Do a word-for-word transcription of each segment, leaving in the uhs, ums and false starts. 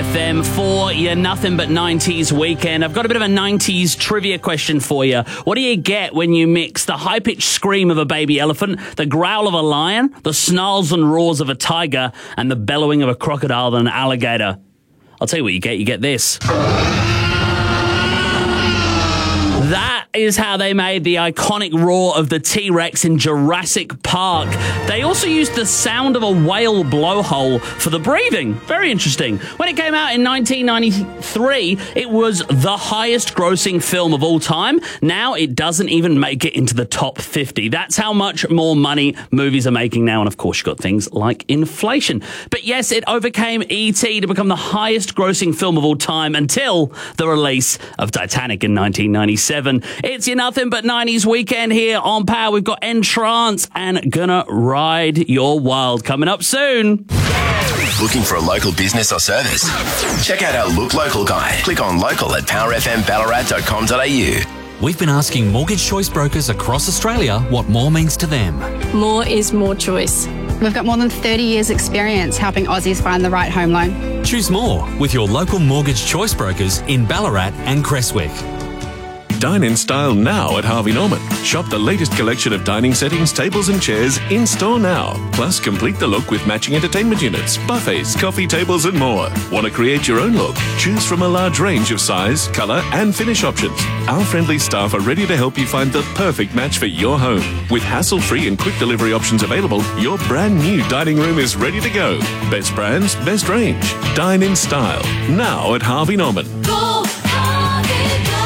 F M for your Nothing But nineties weekend. I've got a bit of a nineties trivia question for you. What do you get when you mix the high-pitched scream of a baby elephant, the growl of a lion, the snarls and roars of a tiger, and the bellowing of a crocodile and an alligator? I'll tell you what you get. You get this. That is how they made the iconic roar of the T-Rex in Jurassic Park. They also used the sound of a whale blowhole for the breathing. Very interesting. When it came out in nineteen ninety-three, it was the highest grossing film of all time. Now it doesn't even make it into the top fifty. That's how much more money movies are making now. And of course, you've got things like inflation. But yes, it overcame E T to become the highest grossing film of all time until the release of Titanic in nineteen ninety-seven. It's your Nothing But nineties weekend here on Power. We've got Entrance and Gonna Ride Your World coming up soon. Looking for a local business or service? Check out our Look Local guide. Click on local at power f m ballarat dot com dot a u. We've been asking mortgage choice brokers across Australia what more means to them. More is more choice. We've got more than thirty years experience helping Aussies find the right home loan. Choose more with your local mortgage choice brokers in Ballarat and Creswick. Dine in style now at Harvey Norman. Shop the latest collection of dining settings, tables and chairs in store now. Plus, complete the look with matching entertainment units, buffets, coffee tables and more. Want to create your own look? Choose from a large range of size, colour and finish options. Our friendly staff are ready to help you find the perfect match for your home. With hassle-free and quick delivery options available, your brand new dining room is ready to go. Best brands, best range. Dine in style now at Harvey Norman. Go, Harvey, go.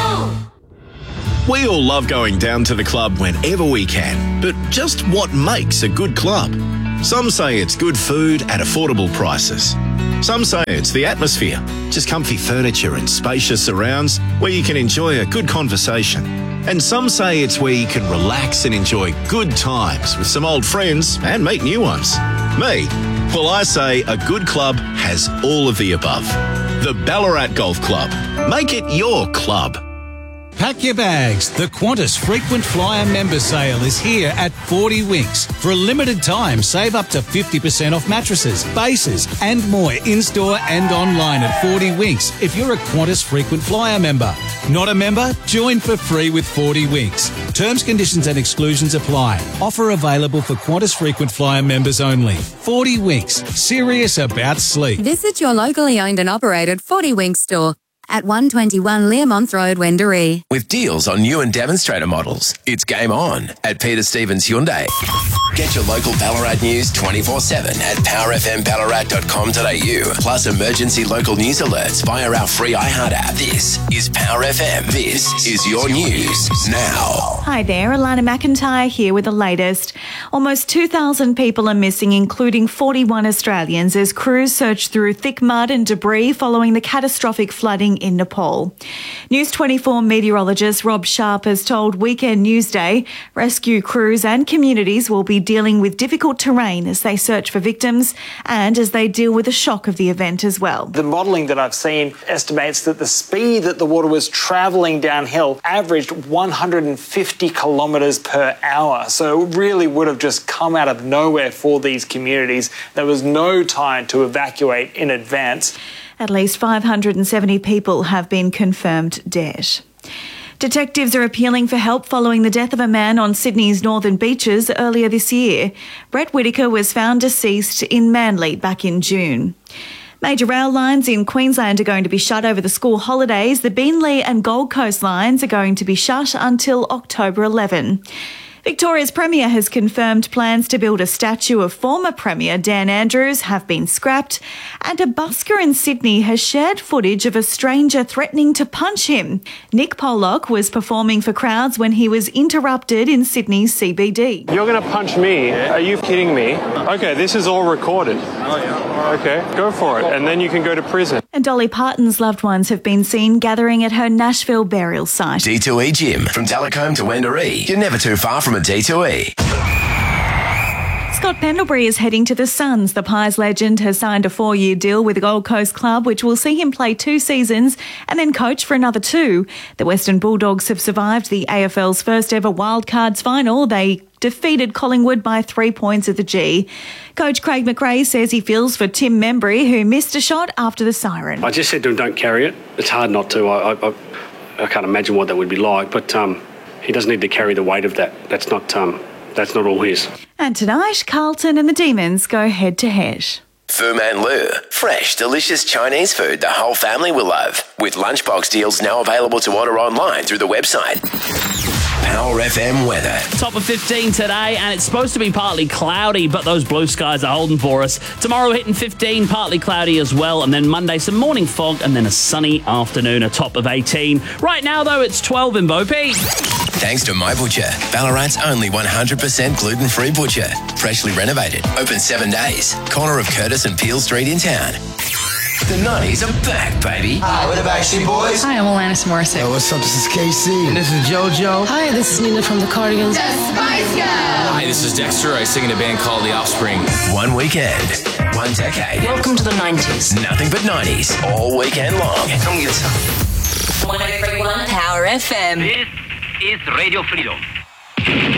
We all love going down to the club whenever we can, but just what makes a good club? Some say it's good food at affordable prices. Some say it's the atmosphere, just comfy furniture and spacious surrounds where you can enjoy a good conversation. And some say it's where you can relax and enjoy good times with some old friends and meet new ones. Me? Well, I say a good club has all of the above. The Ballarat Golf Club. Make it your club. Pack your bags. The Qantas Frequent Flyer Member Sale is here at forty Winks. For a limited time, save up to fifty percent off mattresses, bases and more in-store and online at forty Winks if you're a Qantas Frequent Flyer member. Not a member? Join for free with forty Winks. Terms, conditions and exclusions apply. Offer available for Qantas Frequent Flyer members only. forty Winks. Serious about sleep. Visit your locally owned and operated forty Winks store at one twenty-one Learmonth Road, Wendouree. With deals on new and demonstrator models, it's game on at Peter Stevens Hyundai. Get your local Ballarat news twenty-four seven at power f m ballarat dot com dot a u. Plus emergency local news alerts via our free iHeart app. This is Power F M. This is your news now. Hi there, Alana McIntyre here with the latest. Almost two thousand people are missing, including forty-one Australians, as crews search through thick mud and debris following the catastrophic flooding in Nepal. News twenty-four meteorologist Rob Sharp has told Weekend Newsday rescue crews and communities will be dealing with difficult terrain as they search for victims and as they deal with the shock of the event as well. The modelling that I've seen estimates that the speed that the water was travelling downhill averaged one hundred fifty kilometres per hour. So it really would have just come out of nowhere for these communities. There was no time to evacuate in advance. At least five hundred seventy people have been confirmed dead. Detectives are appealing for help following the death of a man on Sydney's northern beaches earlier this year. Brett Whitaker was found deceased in Manly back in June. Major rail lines in Queensland are going to be shut over the school holidays. The Beenleigh and Gold Coast lines are going to be shut until October eleventh. Victoria's Premier has confirmed plans to build a statue of former Premier Dan Andrews have been scrapped, and a busker in Sydney has shared footage of a stranger threatening to punch him. Nick Pollock was performing for crowds when he was interrupted in Sydney's C B D. You're going to punch me? Are you kidding me? Okay, this is all recorded. Oh, yeah. Okay, go for it, and then you can go to prison. And Dolly Parton's loved ones have been seen gathering at her Nashville burial site. D two E Gym. From Delacombe to Wendouree. You're never too far from a D two E. Scott Pendlebury is heading to the Suns. The Pies legend has signed a four-year deal with the Gold Coast club, which will see him play two seasons and then coach for another two. The Western Bulldogs have survived the A F L's first ever wildcards final. They defeated Collingwood by three points at the G. Coach Craig McRae says he feels for Tim Membry, who missed a shot after the siren. I just said to him, don't carry it. It's hard not to. I, I, I can't imagine what that would be like, but um, he doesn't need to carry the weight of that. That's not, um, that's not all his. And tonight, Carlton and the Demons go head-to-head. Fu Man Lu. Fresh, delicious Chinese food the whole family will love. With lunchbox deals now available to order online through the website. Power F M weather. Top of fifteen today, and it's supposed to be partly cloudy, but those blue skies are holding for us. Tomorrow hitting fifteen, partly cloudy as well, and then Monday some morning fog, and then a sunny afternoon, a top of eighteen. Right now, though, it's twelve in Bo Peep. Thanks to My Butcher, Ballarat's only one hundred percent gluten-free butcher. Freshly renovated, open seven days. Corner of Curtis and Peel Street in town. The nineties are back, baby. Hi, we're the Backstreet Boys. Hi, I'm Alanis Morissette. Yo, what's up? This is K C. And this is JoJo. Hi, this is Nina from the Cardigans. The Spice Girls. Hi, this is Dexter. I sing in a band called The Offspring. One weekend, one decade. Welcome to the nineties. Nothing but nineties all weekend long. Come get some. one oh three point one Power F M. This is Radio Freedom.